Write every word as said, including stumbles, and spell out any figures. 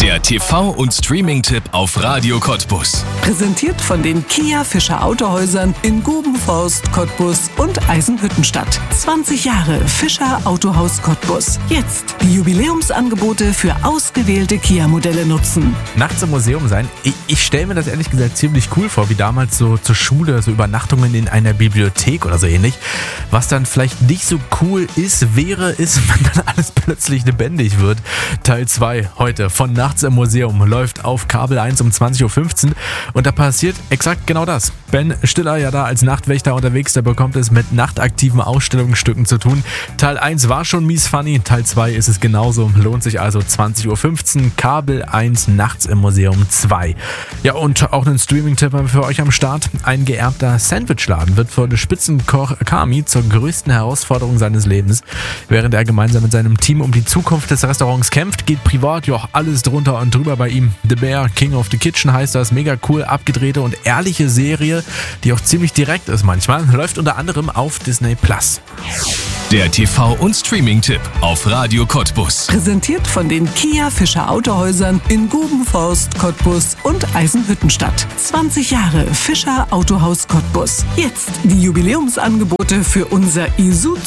Der T V- und Streaming-Tipp auf Radio Cottbus. Präsentiert von den Kia Fischer Autohäusern in Gubenforst, Cottbus und Eisenhüttenstadt. zwanzig Jahre Fischer Autohaus Cottbus. Jetzt die Jubiläumsangebote für ausgewählte Kia-Modelle nutzen. Nachts im Museum sein, ich, ich stelle mir das ehrlich gesagt ziemlich cool vor, wie damals so zur Schule, so Übernachtungen in einer Bibliothek oder so ähnlich. Was dann vielleicht nicht so cool ist, wäre, ist, wenn dann alles plötzlich lebendig wird. Teil zwei heute von Nachts im Museum läuft auf Kabel eins um zwanzig Uhr fünfzehn und da passiert exakt genau das. Ben Stiller, ja da als Nachtwächter unterwegs, der bekommt es mit nachtaktiven Ausstellungsstücken zu tun. Teil eins war schon mies funny, Teil zwei ist es genauso. Lohnt sich also zwanzig Uhr fünfzehn, Kabel eins Nachts im Museum zwei. Ja, und auch einen Streaming-Tipp haben wir für euch am Start. Ein geerbter Sandwichladen wird von Spitzenkoch Kami zur größten Herausforderung seines Lebens. Während er gemeinsam mit seinem Team um die Zukunft des Restaurants kämpft, geht privat ja auch alles drunter und drüber bei ihm. The Bear, King of the Kitchen heißt das. Mega cool, abgedrehte und ehrliche Serie, die auch ziemlich direkt ist manchmal. Läuft unter anderem auf Disney Plus. Der T V- und Streaming-Tipp auf Radio Cottbus. Präsentiert von den Kia Fischer Autohäusern in Gubenforst, Cottbus und Eisenhüttenstadt. zwanzig Jahre Fischer Autohaus Cottbus. Jetzt die Jubiläumsangebote für unser Isuzu